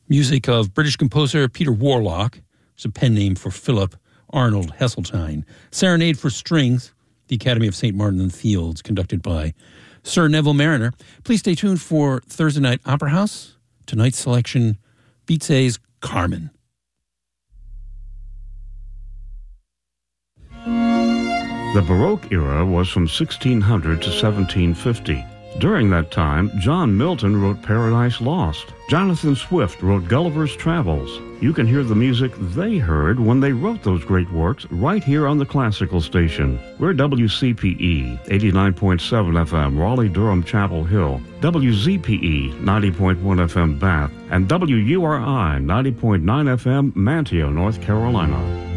Music of British composer Peter Warlock. It's a pen name for Philip Arnold Heseltine. Serenade for Strings, the Academy of St. Martin in the Fields, conducted by Sir Neville Mariner. Please stay tuned for Thursday Night Opera House. Tonight's selection, Bizet's Carmen. The Baroque era was from 1600 to 1750. During that time, John Milton wrote Paradise Lost. Jonathan Swift wrote Gulliver's Travels. You can hear the music they heard when they wrote those great works right here on the Classical Station. We're WCPE 89.7 FM, Raleigh-Durham Chapel Hill, WZPE 90.1 FM Bath, and WURI 90.9 FM, Manteo, North Carolina.